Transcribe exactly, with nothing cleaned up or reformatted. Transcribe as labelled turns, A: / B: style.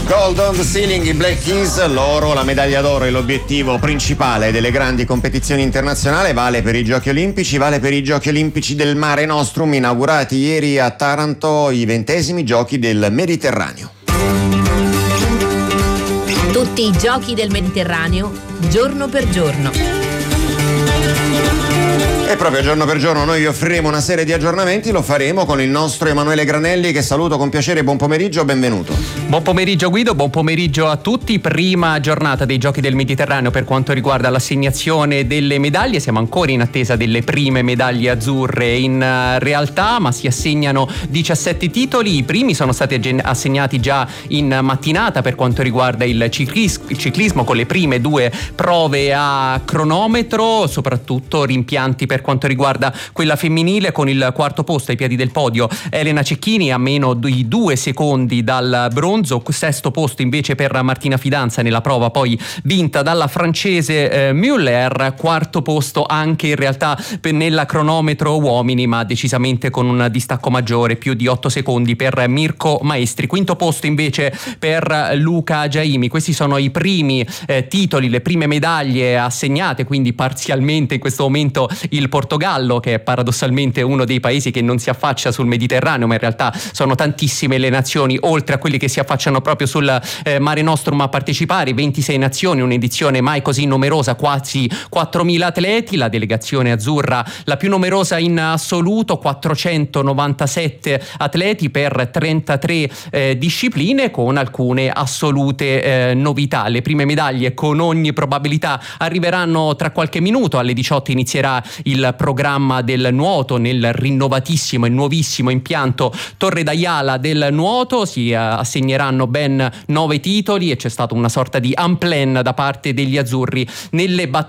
A: Gold on the Ceiling, i Black Keys. Loro, la medaglia d'oro è l'obiettivo principale delle grandi competizioni internazionali, vale per i Giochi Olimpici, vale per i Giochi Olimpici del Mare Nostrum, inaugurati ieri a Taranto, i ventesimi Giochi del Mediterraneo.
B: Tutti i Giochi del Mediterraneo, giorno per giorno.
A: E proprio giorno per giorno noi vi offriremo una serie di aggiornamenti, lo faremo con il nostro Emanuele Granelli, che saluto con piacere. Buon pomeriggio, benvenuto.
C: Buon pomeriggio Guido, buon pomeriggio a tutti. Prima giornata dei Giochi del Mediterraneo per quanto riguarda l'assegnazione delle medaglie. Siamo ancora in attesa delle prime medaglie azzurre in realtà, ma si assegnano diciassette titoli. I primi sono stati assegnati già in mattinata per quanto riguarda il ciclis- il ciclismo, con le prime due prove a cronometro, soprattutto rimpianti per quanto riguarda quella femminile, con il quarto posto ai piedi del podio Elena Cecchini a meno di due secondi dal bronzo, sesto posto invece per Martina Fidanza nella prova poi vinta dalla francese eh, Müller, quarto posto anche in realtà per, nella cronometro uomini, ma decisamente con un distacco maggiore, più di otto secondi per Mirko Maestri, quinto posto invece per Luca Giaimi. Questi sono i primi eh, titoli, le prime medaglie assegnate, quindi parzialmente in questo momento il Portogallo, che è paradossalmente uno dei paesi che non si affaccia sul Mediterraneo, ma in realtà sono tantissime le nazioni oltre a quelli che si affacciano proprio sul eh, Mare Nostrum a partecipare, ventisei nazioni, un'edizione mai così numerosa, quasi quattromila atleti, la delegazione azzurra la più numerosa in assoluto, quattrocentonovantasette atleti per trentatré eh, discipline, con alcune assolute eh, novità. Le prime medaglie con ogni probabilità arriveranno tra qualche minuto. Alle diciotto inizierà il programma del nuoto nel rinnovatissimo e nuovissimo impianto Torre d'Aiala del nuoto. Si assegneranno ben nove titoli e c'è stata una sorta di unplan da parte degli azzurri nelle battaglie